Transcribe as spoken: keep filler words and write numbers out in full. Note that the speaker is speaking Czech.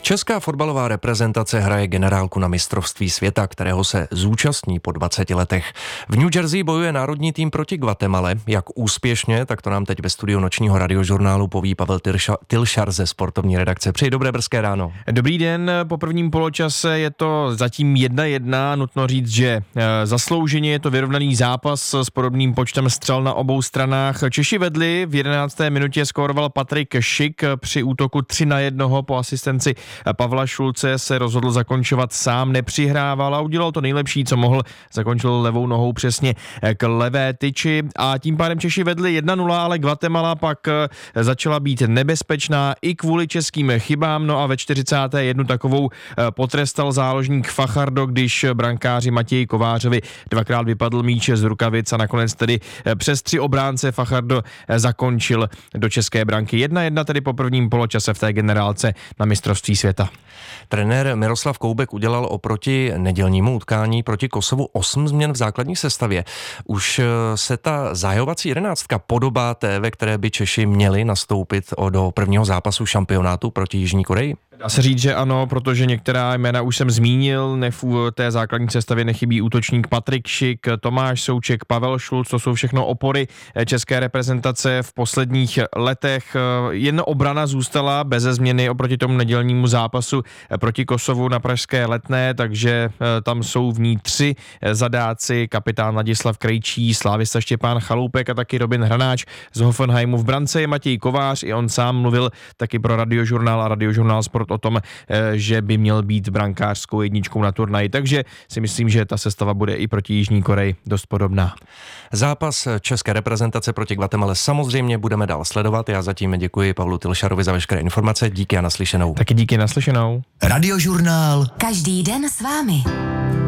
Česká fotbalová reprezentace hraje generálku na mistrovství světa, kterého se zúčastní po dvaceti letech. V New Jersey bojuje národní tým proti Guatemale. Jak úspěšně, tak to nám teď ve studiu nočního radiožurnálu poví Pavel Tilšar ze sportovní redakce. Přeji dobré brzké ráno. Dobrý den, po prvním poločase je to zatím jedna jedna. Nutno říct, že zaslouženě je to vyrovnaný zápas s podobným počtem střel na obou stranách. Češi vedli, v jedenácté minutě skóroval Patrik Šik, při útoku tři na jednoho po asistenci Pavla Šulce se rozhodl zakončovat sám, nepřihrával a udělal to nejlepší, co mohl. Zakončil levou nohou přesně k levé tyči a tím pádem Češi vedli jedna nula, ale Guatemala pak začala být nebezpečná i kvůli českým chybám. No a ve čtyřicáté jedné takovou potrestal záložník Fajardo, když brankáři Matěji Kovářovi dvakrát vypadl míč z rukavic a nakonec tedy přes tři obránce Fajardo zakončil do české branky. jedna jedna tedy po prvním poločase v té generálce na mistrovství světa. Trenér Miroslav Koubek udělal oproti nedělnímu utkání proti Kosovu osm změn v základní sestavě. Už se ta zahajovací jedenáctka podobá té, ve které by Češi měli nastoupit do prvního zápasu šampionátu proti Jižní Koreji? Dá se říct, že ano, protože některá jména už jsem zmínil, ne v té základní sestavě nechybí útočník Patrik Šik, Tomáš Souček, Pavel Šulc, to jsou všechno opory české reprezentace v posledních letech. Jen obrana zůstala beze změny oproti tomu nedělnímu zápasu proti Kosovu na pražské Letné, takže tam jsou v ní tři zadáci, kapitán Ladislav Krejčí, slávista Štěpán Chaloupek a taky Robin Hranáč z Hoffenheimu. V brance je Matěj Kovář, i on sám mluvil taky pro Radiožurnál a Radiožurnál Sport o tom, že by měl být brankářskou jedničkou na turnaji, takže si myslím, že ta sestava bude i proti Jižní Koreji dost podobná. Zápas české reprezentace proti Guatemale samozřejmě budeme dál sledovat. Já zatím děkuji Pavlu Tilšarovi za veškeré informace. Díky a naslyšenou. Taky díky, naslyšenou. Radiožurnál. Každý den s vámi.